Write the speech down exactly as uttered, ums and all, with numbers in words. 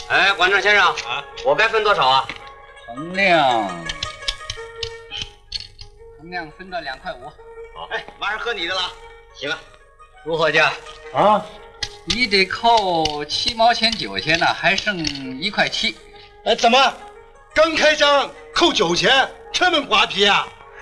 哎，管账先生啊，我该分多少啊？ 衡量，衡量分到两块五。 好，哎，晚上喝你的了。行啊，如何价？ 啊，你得扣七毛钱九钱呢，还剩一块七。 哎，怎么刚开张扣九钱，这么瓜皮啊？